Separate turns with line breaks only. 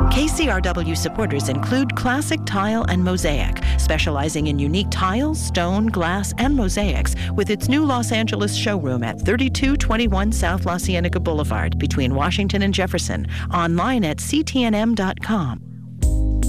KCRW supporters include Classic Tile and Mosaic, specializing in unique tiles, stone, glass, and mosaics, with its new Los Angeles showroom at 3221 South La Cienega Boulevard between Washington and Jefferson. Online at ctnm.com.